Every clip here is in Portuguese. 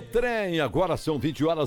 trem, agora são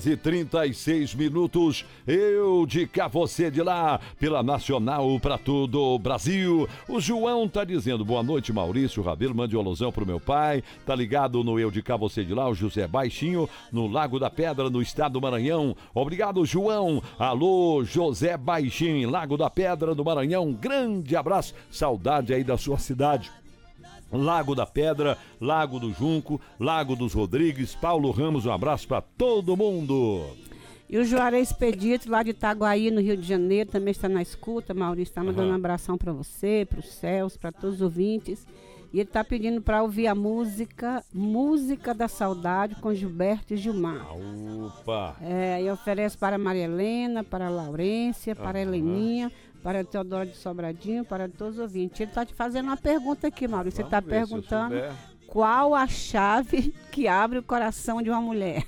20h36. Eu de cá, você de lá, pela Nacional pra todo o Brasil. O João tá dizendo, boa noite, Maurício Rabelo, mande um alusão pro meu pai. Tá ligado no Eu de cá, você de lá, o José Baixinho, no Lago da Pedra, no estado do Maranhão. Obrigado, João. Alô, José Baixinho, Lago da Pedra, do Maranhão. Grande abraço, saudade aí da sua cidade. Lago da Pedra, Lago do Junco, Lago dos Rodrigues, Paulo Ramos, um abraço para todo mundo. E o Juarez Expedito, lá de Itaguaí, no Rio de Janeiro, também está na escuta. Maurício está mandando um abração para você, para os céus, para todos os ouvintes. E ele está pedindo para ouvir a música da Saudade, com Gilberto e Gilmar. Opa! E oferece para a Maria Helena, para a Laurência, para a Heleninha, para a Teodora de Sobradinho, para todos os ouvintes. Ele está te fazendo uma pergunta aqui, Maurício. Ele está perguntando qual a chave que abre o coração de uma mulher.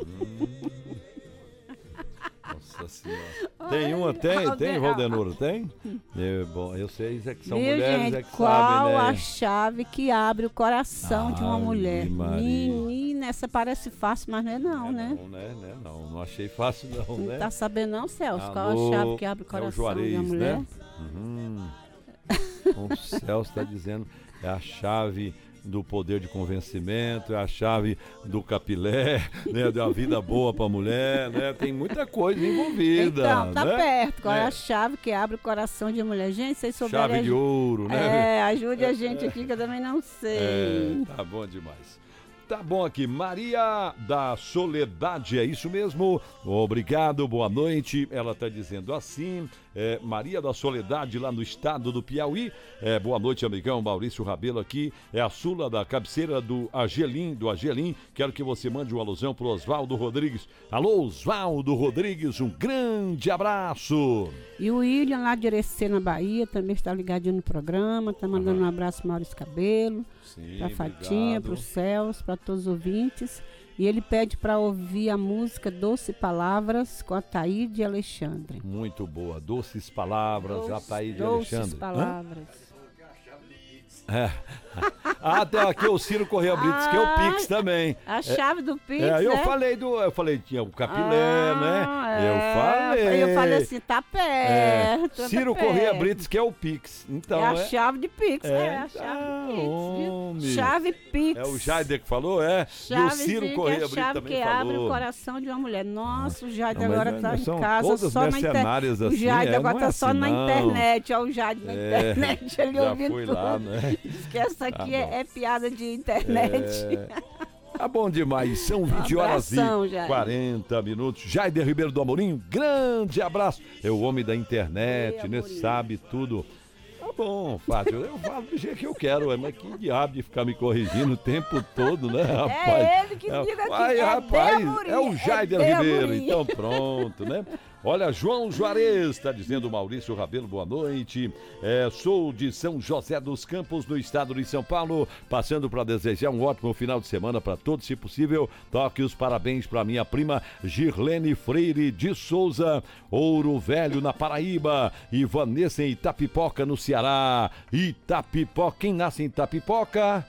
Nossa Senhora. Tem uma, tem, Valdenoro, tem? Bom, eu sei que são mulheres, gente, é que qual sabem, né? a chave que abre o coração de uma mulher? Menina, essa parece fácil, mas não é não, né? Não achei fácil não, né? Não tá sabendo não, Celso? Qual a chave que abre o coração Juarez, de uma mulher? Né? O Celso está dizendo, é a chave do poder de convencimento, é a chave do capilé, né, de uma vida boa pra mulher, né, tem muita coisa envolvida. Então, tá né? perto, qual é a chave que abre o coração de uma mulher? Gente, vocês souberem... Chave de ouro, né? Ajude a gente aqui que eu também não sei. Tá bom demais. Tá bom aqui, Maria da Soledade, é isso mesmo? Obrigado, boa noite. Ela tá dizendo assim, Maria da Soledade, lá no estado do Piauí. Boa noite, amigão, Maurício Rabelo aqui. É a Sula da cabeceira do Agelim. Quero que você mande uma alusão pro Oswaldo Rodrigues. Alô, Oswaldo Rodrigues, um grande abraço. E o William, lá de Irecê, na Bahia, também está ligadinho no programa, tá mandando um abraço pro Maurício Cabelo. Sim, pra Fatinha, para os céus, para todos os ouvintes. E ele pede para ouvir a música Doce Palavras com a Taíde e Alexandre. Muito boa, Doces Palavras, a Taíde e Alexandre. Doces Palavras. Tem aqui o Ciro Correia Brito, que é o Pix também. A chave do Pix, eu falei, tinha o capilé, né? Eu falei assim, tá perto. Ciro Correia Brito, que é o Pix. Então, é a chave de Pix, a chave de Pix. Chave Pix. É o Jaider que falou, E o Ciro Correia Brito também falou. A chave que abre o coração de uma mulher. Nossa, o Jaider agora tá em casa todas só na internet. Assim, o Jaider agora tá só na internet. Olha o Jaider na internet, ele já ouvindo fui tudo. Lá, né? Diz que essa aqui é piada de internet. Tá bom demais, são 20h40. Jaider Ribeiro do Amorim, grande abraço. É o homem da internet, né? Sabe tudo. Tá bom, Fátima, eu falo do jeito que eu quero, mas que diabo de ficar me corrigindo o tempo todo, né, rapaz? É ele que diga aqui, rapaz, é o Jaider Ribeiro, então pronto, né? Olha, João Juarez está dizendo, Maurício Rabelo, boa noite. Sou de São José dos Campos, no estado de São Paulo, passando para desejar um ótimo final de semana para todos, se possível. Toque os parabéns para minha prima Girlene Freire de Souza, Ouro Velho, na Paraíba, e Vanessa em Itapipoca, no Ceará. Itapipoca, quem nasce em Itapipoca?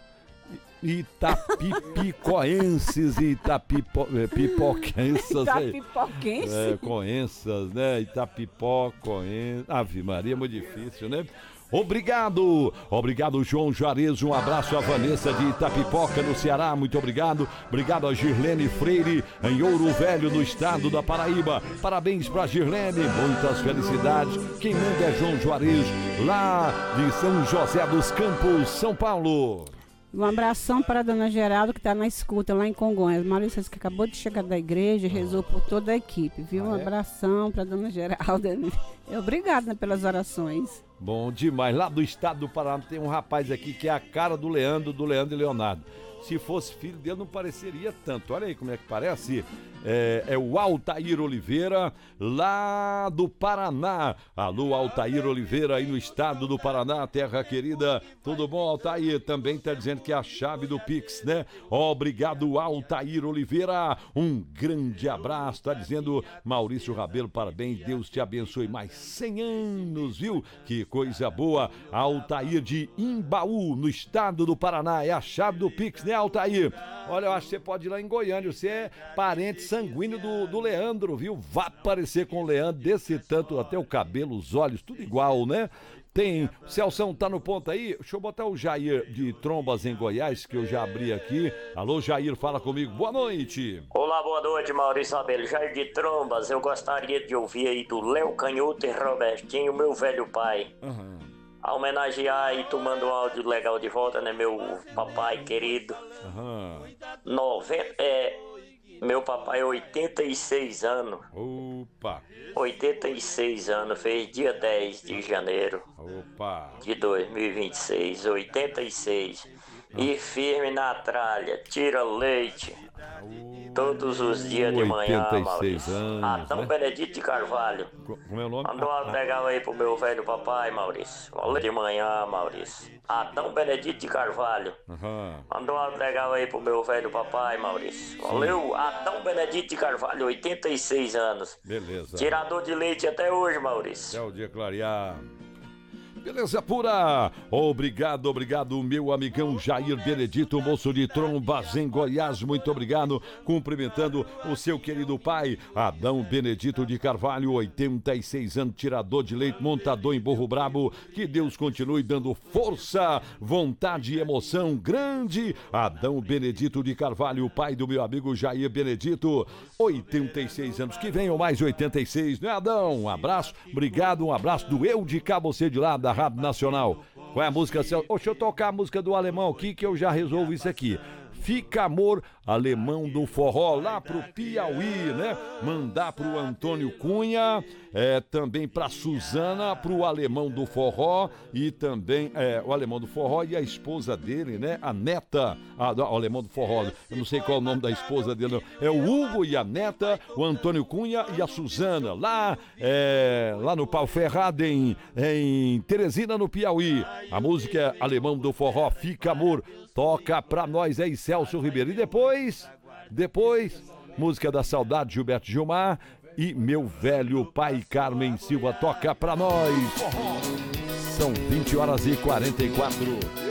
Itapipicoenses e Itapipoquenses. Itapipoquenses? Coenças, né? Itapipocoenses. Ave Maria, muito difícil, né? Obrigado, João Juarez, um abraço a Vanessa de Itapipoca, no Ceará, muito obrigado. Obrigado a Girlene Freire, em Ouro Velho, no estado da Paraíba. Parabéns pra Girlene, muitas felicidades. Quem manda é João Juarez, lá de São José dos Campos, São Paulo. Um abração para a dona Geralda, que está na escuta lá em Congonhas. Maurício, que acabou de chegar da igreja, rezou por toda a equipe, viu? Um abração para a dona Geralda. Obrigada pelas orações. Bom demais. Lá do estado do Paraná tem um rapaz aqui que é a cara do Leandro e Leonardo. Se fosse filho dele, não pareceria tanto. Olha aí como é que parece. É o Altair Oliveira, lá do Paraná. Alô, Altair Oliveira, aí no estado do Paraná, terra querida. Tudo bom, Altair? Também tá dizendo que é a chave do Pix, né? Obrigado, Altair Oliveira. Um grande abraço. Tá dizendo Maurício Rabelo, parabéns. Deus te abençoe mais 100 anos, viu? Que coisa boa. Altair de Imbaú, no estado do Paraná. É a chave do Pix, né? né, Altair? Olha, eu acho que você pode ir lá em Goiânia, você é parente sanguíneo do Leandro, viu? Vá aparecer com o Leandro, desse tanto, até o cabelo, os olhos, tudo igual, né? Tem, o Celção tá no ponto aí? Deixa eu botar o Jair de Trombas em Goiás, que eu já abri aqui. Alô, Jair, fala comigo, boa noite. Olá, boa noite, Maurício Abelho, Jair de Trombas. Eu gostaria de ouvir aí do Léo Canhoto e Robertinho, meu velho pai. A homenagear e tomando um áudio legal de volta, né, meu papai querido. Meu papai é 86 anos. Opa! 86 anos, fez dia 10 de janeiro. Opa! De 2026, 86. E firme na tralha, tira leite. Todos os dias de manhã, 86 Maurício. anos, Adão né? Benedito de Carvalho. Como é o nome? Mandou uma legal aí pro meu velho papai, Maurício. Valeu de manhã, Maurício. Adão Benedito de Carvalho. Mandou uma legal aí pro meu velho papai, Maurício. Valeu, Adão Benedito de Carvalho, 86 anos. Beleza. Tirador de leite até hoje, Maurício. Até o dia clarear. Beleza pura, obrigado, meu amigão Jair Benedito, moço de Trombas em Goiás, muito obrigado, cumprimentando o seu querido pai, Adão Benedito de Carvalho, 86 anos, tirador de leite, montador em burro brabo, que Deus continue dando força, vontade e emoção grande, Adão Benedito de Carvalho, pai do meu amigo Jair Benedito, 86 anos, que venham mais 86, né, Adão? Um abraço, obrigado, um abraço do Eu de Cá, você de lá, da Rádio Nacional. Qual é a música? Deixa eu tocar a música do alemão aqui que eu já resolvo isso aqui. Fica Amor, alemão do forró, lá pro Piauí, né? Mandar pro Antônio Cunha, também pra Suzana, pro alemão do forró e também o alemão do forró e a esposa dele, né? A neta, o alemão do forró, eu não sei qual é o nome da esposa dele, não. É o Hugo e a neta, o Antônio Cunha e a Suzana, lá no Pau Ferrado, em Teresina, no Piauí. A música é Alemão do Forró, Fica Amor, toca pra nós aí, Celso Ribeiro. E depois, música da saudade, Gilberto Gilmar e meu velho pai Carmen Silva, toca pra nós. São 20h44.